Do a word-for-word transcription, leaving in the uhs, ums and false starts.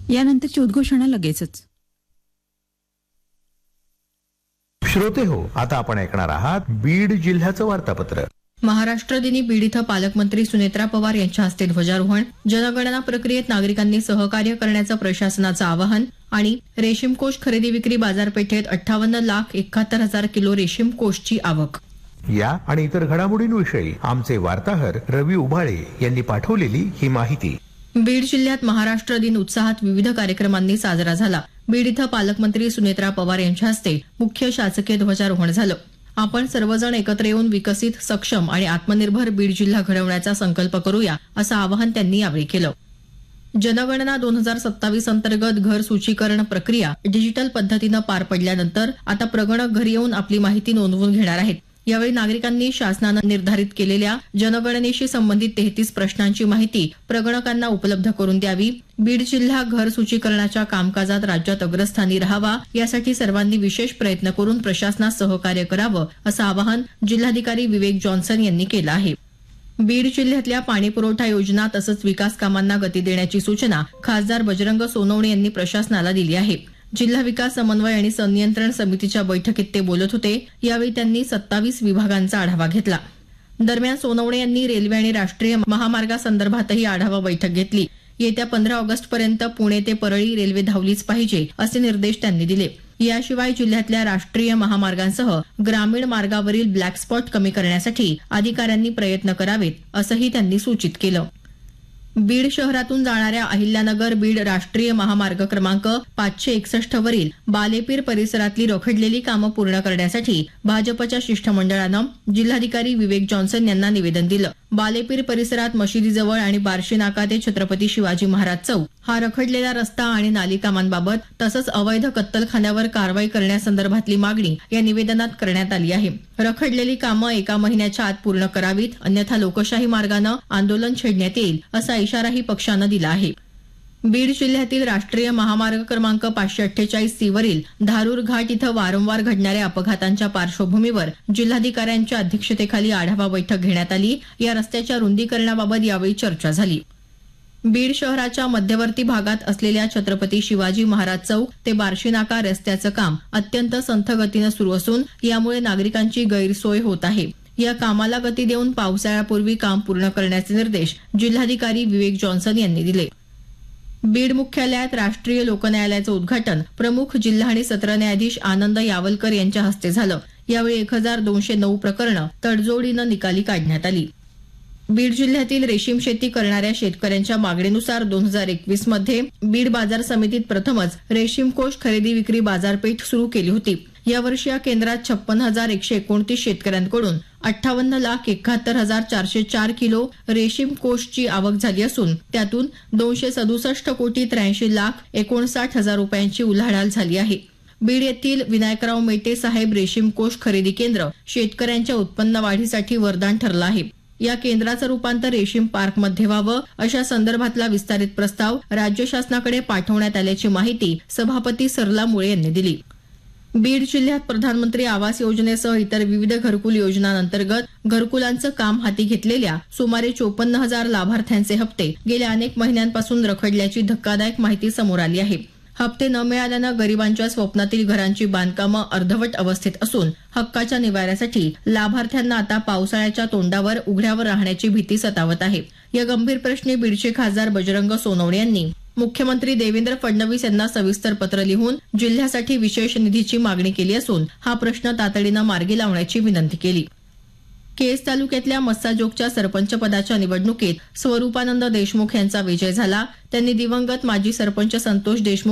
यानंतरची उद्घोषणा लगेचच. श्रोते हो, आता आपण ऐकणार आहात बीड जिल्ह्याचं वार्तापत्र. महाराष्ट्र दिनी बीड इथं पालकमंत्री सुनेत्रा पवार यांच्या हस्ते ध्वजारोहण, जनगणना प्रक्रियेत नागरिकांनी सहकार्य करण्याचं प्रशासनाचं आवाहन आणि रेशीम कोष खरेदी विक्री बाजारपेठेत अठ्ठावन्न लाख एकाहत्तर हजार किलो रेशीम कोषची आवक. या आणि इतर घडामोडींविषयी आमचे वार्ताहर रवी उभाळे यांनी पाठवलेली ही माहिती. बीड जिल्ह्यात महाराष्ट्र दिन उत्साहात विविध कार्यक्रमांनी साजरा झाला. बीड इथं पालकमंत्री सुनेत्रा पवार यांच्या हस्ते मुख्य शासकीय ध्वजारोहण झालं. आपण सर्वजण एकत्र येऊन विकसित, सक्षम आणि आत्मनिर्भर बीड जिल्हा घडवण्याचा संकल्प करूया, असं आवाहन त्यांनी यावेळी केलं. जनगणना दोन हजार सत्तावीस अंतर्गत घर सूचीकरण प्रक्रिया डिजिटल पद्धतीनं पार पडल्यानंतर आता प्रगणक घरी येऊन आपली माहिती नोंदवून घेणार आहेत. यावेळी नागरिकांनी शासनानं निर्धारित केलेल्या जनगणनेशी संबंधित तेहतीस प्रश्नांची माहिती प्रगणकांना उपलब्ध करून द्यावी. बीड जिल्हा घर सूचीकरणाच्या कामकाजात राज्यात अग्रस्थानी राहावा, यासाठी सर्वांनी विशेष प्रयत्न करून प्रशासनास सहकार्य करावं, असं आवाहन जिल्हाधिकारी विवेक जॉन्सन यांनी केलं आहे. बीड जिल्ह्यातल्या पाणीपुरवठा योजना तसंच विकास कामांना गती देण्याची सूचना खासदार बजरंग सोनवणे यांनी प्रशासनाला दिली आहे. जिल्हा विकास समन्वय आणि संनियंत्रण समितीच्या बैठकीत ते बोलत होते. यावेळी त्यांनी सत्तावीस विभागांचा आढावा घेतला. दरम्यान सोनवणे यांनी रेल्वे आणि राष्ट्रीय महामार्गासंदर्भातही आढावा बैठक घेतली. येत्या पंधरा ऑगस्ट पर्यंत पुणे ते परळी रेल्वे धावलीच पाहिजे, असे निर्देश त्यांनी दिले. याशिवाय जिल्ह्यातल्या राष्ट्रीय महामार्गांसह ग्रामीण मार्गावरील ब्लॅक स्पॉट कमी करण्यासाठी अधिकाऱ्यांनी प्रयत्न करावेत, असंही त्यांनी सूचित केलं. बीड शहरातून जाणाऱ्या अहिल्यानगर बीड राष्ट्रीय महामार्ग क्रमांक पाचशे एकसष्ट वरील बालेपीर परिसरातली रखडलेली कामं पूर्ण करण्यासाठी भाजपच्या शिष्टमंडळानं जिल्हाधिकारी विवेक जॉन्सन यांना निवेदन दिलं. बालेपीर परिसरात मशिदीजवळ आणि बार्शी नाका ते छत्रपती शिवाजी महाराज चौक हा रखडलेला रस्ता आणि नाली कामांबाबत तसंच अवैध कत्तलखान्यावर कारवाई करण्यासंदर्भातली मागणी या निवेदनात करण्यात आली आहे. रखडलेली कामं एका महिन्याच्या आत पूर्ण करावीत, अन्यथा लोकशाही मार्गानं आंदोलन छेडण्यात येईल, असा इशाराही पक्षानं दिला आहे. बीड जिल्ह्यातील राष्ट्रीय महामार्ग क्रमांक पाचशे अठ्ठेचाळीस सी वरील धारूर घाट इथं वारंवार घडणाऱ्या अपघातांच्या पार्श्वभूमीवर जिल्हाधिकाऱ्यांच्या अध्यक्षतेखाली आढावा बैठक घेण्यात आली. या रस्त्याच्या रुंदीकरणाबाबत यावेळी चर्चा झाली. बीड शहराच्या मध्यवर्ती भागात असलेल्या छत्रपती शिवाजी महाराज चौक ते बार्शी नाका रस्त्याचं काम अत्यंत संथ गतीनं सुरू असून यामुळे नागरिकांची गैरसोय होत आहे. या कामाला गती देऊन पावसाळ्यापूर्वी काम पूर्ण करण्याचे निर्देश जिल्हाधिकारी विवेक जॉन्सन यांनी दिले. बीड मुख्यालयात राष्ट्रीय लोकन्यायालयाचं उद्घाटन प्रमुख जिल्हा आणि सत्र न्यायाधीश आनंद यावलकर यांच्या हस्ते झालं. यावेळी एक हजार दोनशे नऊ प्रकरणं तडजोडीनं निकाली काढण्यात आली. बीड जिल्ह्यातील रेशीम शेती करणाऱ्या शेतकऱ्यांच्या मागणीनुसार दोन हजार एकवीस मध्ये बीड बाजार समितीत प्रथमच रेशीम कोष खरेदी विक्री बाजारपेठ सुरू केली होती. यावर्षी या केंद्रात छप्पन हजार एकशे एकोणतीस शेतकऱ्यांकडून अठ्ठावन्न लाख एकाहत्तर हजार चारशे चार किलो रेशीम कोषची आवक झाली असून त्यातून दोनशे सदुसष्ट कोटी त्र्याऐंशी लाख एकोणसाठ हजार रुपयांची उलाढाल झाली आहे. बीड येथील विनायकराव मेटे साहेब रेशीम कोष खरेदी केंद्र शेतकऱ्यांच्या उत्पन्न वाढीसाठी वरदान ठरलं आहे. या केंद्राचं रूपांतर रेशीम पार्कमध्ये व्हावं, अशा संदर्भातला विस्तारित प्रस्ताव राज्य शासनाकडे पाठवण्यात आल्याची माहिती सभापती सरला मुळे यांनी दिली. बीड जिल्ह्यात प्रधानमंत्री आवास योजनेसह इतर विविध घरकुल योजनांअंतर्गत घरकुलांचं काम हाती घेतलेल्या सुमारे चोपन्न हजार लाभार्थ्यांचे हप्ते गेल्या अनेक महिन्यांपासून रखडल्याची धक्कादायक माहिती समोर आली आहे. हप्ते न मिळाल्यानं गरिबांच्या स्वप्नातील घरांची बांधकामं अर्धवट अवस्थेत असून हक्काच्या निवाऱ्यासाठी लाभार्थ्यांना आता पावसाळ्याच्या तोंडावर उघड्यावर राहण्याची भीती सतावत आहे. या गंभीर प्रश्नी बीडचे खासदार बजरंग सोनवणे यांनी मुख्यमंत्री देवेंद्र फडणवीस यांना सविस्तर पत्र लिहून जिल्ह्यासाठी विशेष निधीची मागणी केली असून हा प्रश्न तातडीनं मार्गी लावण्याची विनंती केली. केज तालुक्यातल्या मस्साजोगच्या सरपंच पदाच्या निवडणुकीत स्वरूपानंद देशमुख यांचा विजय झाला. त्यांनी दिवंगत माजी सरपंच संतोष देशमुख